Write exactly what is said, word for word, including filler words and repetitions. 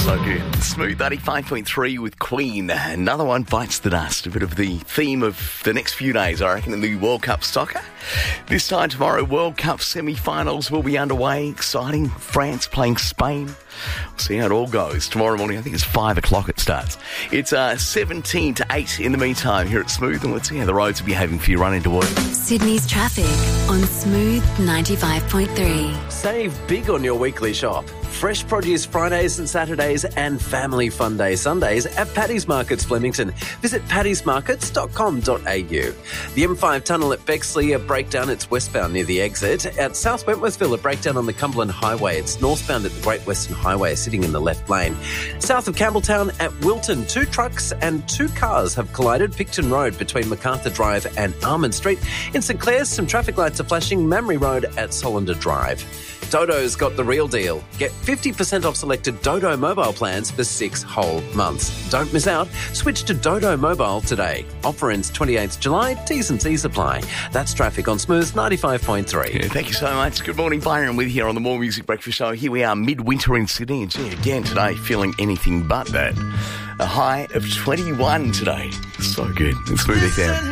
So good. Smooth eighty-five point three with Queen. Another one bites the dust. A bit of the theme of the next few days, I reckon, in the World Cup soccer. This time tomorrow, World Cup semi-finals will be underway. Exciting. France playing Spain. We'll see how it all goes. Tomorrow morning, I think it's five o'clock it starts. It's uh, seventeen to eight in the meantime here at Smooth, and let's see how the roads are behaving for you run into work. Sydney's traffic on Smooth ninety-five point three. Save big on your weekly shop. Fresh produce Fridays and Saturdays and family fun day Sundays at Paddy's Markets Flemington. Visit paddys markets dot com dot a u. The M five tunnel at Bexley, a breakdown. It's westbound near the exit. At South Wentworthville, a breakdown on the Cumberland Highway. It's northbound at the Great Western Highway, sitting in the left lane. South of Campbelltown at Wilton, two trucks and two cars have collided. Picton Road between MacArthur Drive and Armand Street. In St Clair's, some traffic lights are flashing. Mamre Road at Solander Drive. Dodo's got the real deal. Get fifty percent off selected Dodo mobile plans for six whole months. Don't miss out. Switch to Dodo Mobile today. Offer ends twenty-eighth of July. T's and C's apply. That's traffic on Smooth ninety-five point three. Yeah, thank you so much. Good morning, Byron with you here on the More Music Breakfast Show. Here we are midwinter in Sydney. And gee, again today, feeling anything but that. A high of twenty-one today. So good. It's Smooth F M.